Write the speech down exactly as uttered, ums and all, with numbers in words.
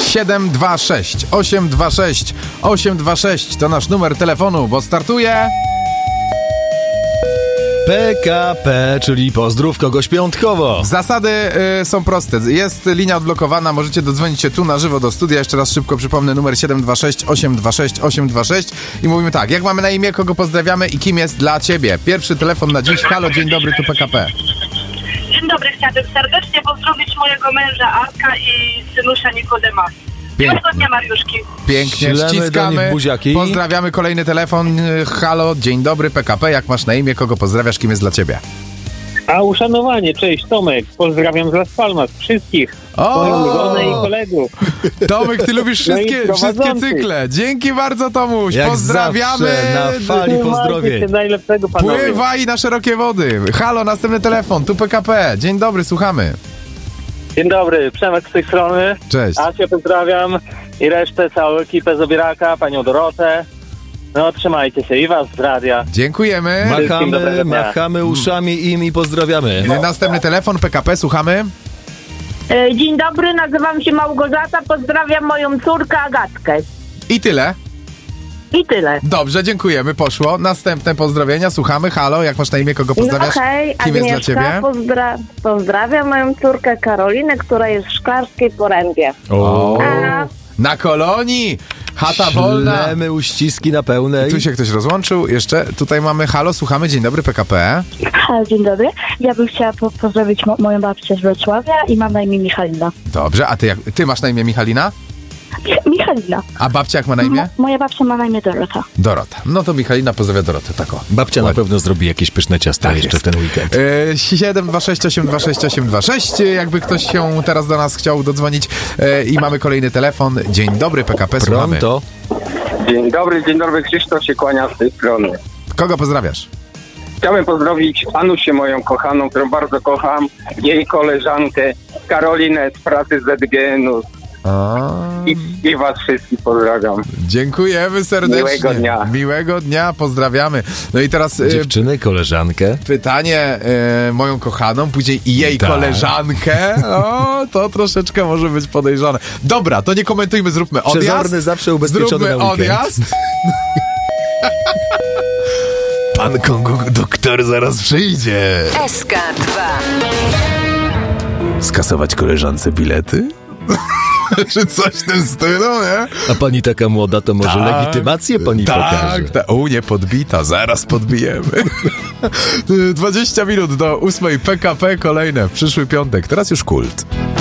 siedem dwa sześć osiem dwa sześć osiem dwa sześć to nasz numer telefonu, bo startuje... P K P, czyli pozdrów kogoś piątkowo. Zasady y, są proste. Jest linia odblokowana, możecie dodzwonić się tu na żywo do studia. Jeszcze raz szybko przypomnę, numer siedem dwa sześć osiem dwa sześć osiem dwa sześć i mówimy tak, jak mamy na imię, kogo pozdrawiamy i kim jest dla ciebie. Pierwszy telefon na dziś. Halo, dzień dobry, tu P K P. Dzień dobry, chciałabym serdecznie pozdrowić mojego męża Arka i synusia Nikodema. Miłego dnia, Mariuszki. Pięknie, Ślemy ściskamy. do nich buziaki. Pozdrawiamy, kolejny telefon. Halo, dzień dobry, P K P. Jak masz na imię, kogo pozdrawiasz, kim jest dla ciebie? A uszanowanie, cześć, Tomek. Pozdrawiam z Las Palmas wszystkich. O! Moją żonę i kolegów. Tomek, ty lubisz No i wszystkie, wszystkie prowadzący. cykle. Dzięki bardzo, Tomuś. Jak Pozdrawiamy. zawsze, na fali pozdrowień. Najlepszego, panowie. Pływaj na szerokie wody. Halo, następny telefon. Tu P K P. Dzień dobry, słuchamy. Dzień dobry, Przemek z tej strony. Cześć. Asię pozdrawiam i resztę, całą ekipę z Obieraka, panią Dorotę. No, trzymajcie się i was z radia. Dziękujemy. Wszystkim Machamy, dobrego dnia. machamy uszami im i pozdrawiamy. Następny telefon, P K P, słuchamy. E, Dzień dobry, nazywam się Małgorzata, pozdrawiam moją córkę Agatkę. I tyle. I tyle. Dobrze, dziękujemy, poszło. Następne pozdrowienia, słuchamy. Halo, jak masz na imię, kogo pozdrawiasz? No hej, Kim jest dla ciebie? Agnieszka, pozdra- pozdrawiam moją córkę Karolinę, która jest w Szklarskiej Porębie. O, A, Na kolonii! Chata wolna! ślemy uściski na pełnej. Tu się ktoś rozłączył. Jeszcze tutaj mamy halo, słuchamy. Dzień dobry, P K P. Halo, dzień dobry. Ja bym chciała po- pozdrowić mo- moją babcię z Wrocławia i mam na imię Michalina. Dobrze, a ty, jak, ty masz na imię Michalina? Mich- Michalina. A babcia jak ma na imię? Mo- moja babcia ma na imię Dorota. Dorota. No to Michalina pozdrawia Dorotę, tako. Babcia na Ładnie. pewno zrobi jakieś pyszne ciasto Tak jeszcze jest. w ten weekend. E, siedem dwa sześć osiem dwa sześć osiem dwa sześć, jakby ktoś się teraz do nas chciał dodzwonić. E, I mamy kolejny telefon. Dzień dobry, P K P, słuchamy. Pronto. Dzień dobry, dzień dobry, Krzysztof się kłania z tej strony. Kogo pozdrawiasz? Chciałem pozdrowić Anusię, moją kochaną, którą bardzo kocham, jej koleżankę Karolinę z pracy z Z G N-u A, i, i was wszystkich pozdrawiam. dziękujemy serdecznie. Miłego dnia. Miłego dnia, pozdrawiamy. No i teraz e, Dziewczyny, koleżankę. pytanie, e, moją kochaną, później i jej Tak. koleżankę. O, to troszeczkę może być podejrzane. Dobra, to nie komentujmy, zróbmy odjazd. Przezorny zawsze ubezpieczony Zróbmy na weekend. odjazd. Pan Kongo doktor zaraz przyjdzie. S K dwa. Skasować koleżance bilety? Czy coś w tym stylu, nie? A pani taka młoda, to może Tak. legitymację pani Tak, pokaże. tak. U, nie podbita, zaraz podbijemy. dwadzieścia minut do ósmej P K P, kolejne w przyszły piątek. Teraz już kult.